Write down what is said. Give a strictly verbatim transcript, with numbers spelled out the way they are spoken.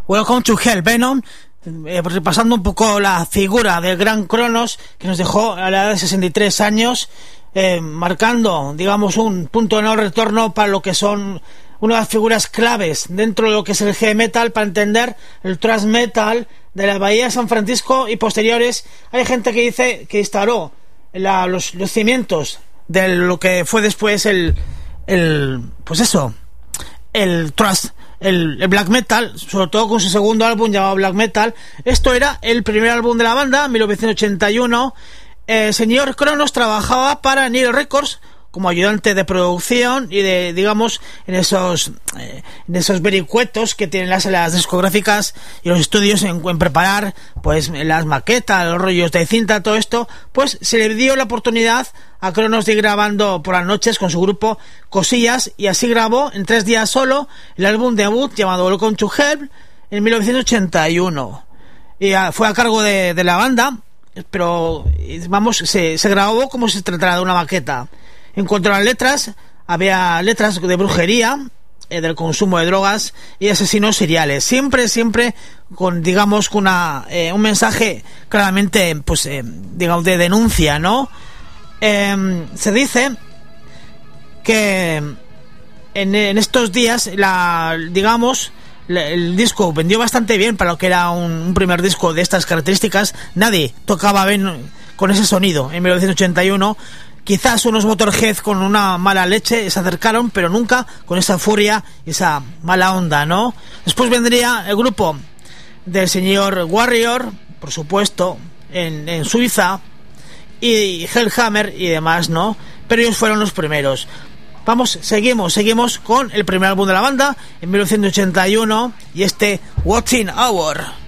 Welcome to Hell, Venom, eh, repasando un poco la figura del gran Cronos, que nos dejó a la edad de sesenta y tres años, eh, marcando, digamos, un punto de no retorno para lo que son una de las figuras claves dentro de lo que es el heavy metal, para entender el thrash metal de la Bahía de San Francisco y posteriores. Hay gente que dice que instaló la, los, los cimientos de lo que fue después el, el pues eso, el thrash, el, el black metal, sobre todo con su segundo álbum llamado Black Metal. Esto era el primer álbum de la banda, mil novecientos ochenta y uno. El señor Cronos trabajaba para Nile Records como ayudante de producción y de, digamos, en esos eh, en esos vericuetos que tienen las, las discográficas y los estudios en, en preparar pues las maquetas, los rollos de cinta, todo esto. Pues se le dio la oportunidad a Cronos de ir grabando por las noches con su grupo cosillas, y así grabó en tres días solo el álbum debut llamado Welcome to Hell en mil novecientos ochenta y uno, y a, fue a cargo de, de la banda, pero vamos, se, se grabó como si se tratara de una maqueta. En cuanto a las letras, había letras de brujería, eh, del consumo de drogas y asesinos seriales. Siempre, siempre con, digamos, con una, eh, un mensaje claramente, pues, eh, digamos, de denuncia, ¿no? Eh, se dice que en, en estos días, la, digamos, la, el disco vendió bastante bien para lo que era un, un primer disco de estas características. Nadie tocaba bien con ese sonido en mil novecientos ochenta y uno. Quizás unos Motorhead con una mala leche se acercaron, pero nunca con esa furia y esa mala onda, ¿no? Después vendría el grupo del señor Warrior, por supuesto, en, en Suiza, y Hellhammer y demás, ¿no? Pero ellos fueron los primeros. Vamos, seguimos, seguimos con el primer álbum de la banda en mil novecientos ochenta y uno y este Watching Hour.